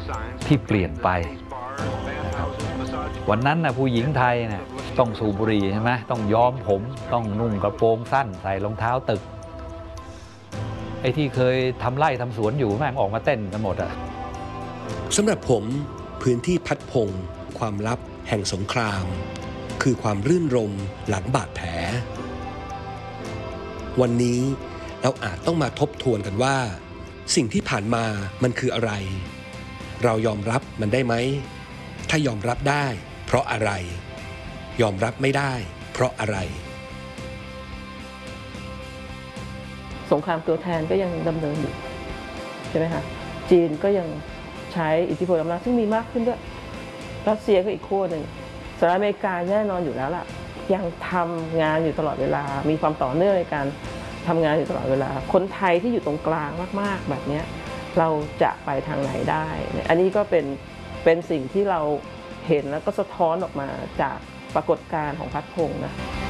ที่เปลี่ยนไปนะครับวันนั้นนะผู้หญิงไทยนะต้องสูบบุหรี่ใช่ไหมต้องย้อมผมต้องนุ่งกระโปรงสั้นใส่รองเท้าตึกไอ้ที่เคยทำไร่ทำสวนอยู่แม่งออกมาเต้นกันหมดอะสำหรับผมพื้นที่พัดพงศ์ความลับแห่งสงครามคือความรื่นรมหลังบาดแผลวันนี้เราอาจต้องมาทบทวนกันว่าสิ่งที่ผ่านมามันคืออะไรเรายอมรับมันได้ไหมถ้ายอมรับได้เพราะอะไรยอมรับไม่ได้เพราะอะไรสงครามตัวแทนก็ยังดำเนินอยู่ใช่ไหมคะจีนก็ยังใช้อิทธิพลอำนาจซึ่งมีมากขึ้นด้วยรัสเซียก็อีกขั้วหนึ่งสหรัฐอเมริกาแน่นอนอยู่แล้วล่ะยังทำงานอยู่ตลอดเวลามีความต่อเนื่องในการทำงานอยู่ตลอดเวลาคนไทยที่อยู่ตรงกลางมากๆแบบนี้เราจะไปทางไหนได้อันนี้ก็เป็นสิ่งที่เราเห็นแล้วก็สะท้อนออกมาจากปรากฏการณ์ของพัดพงศ์นะ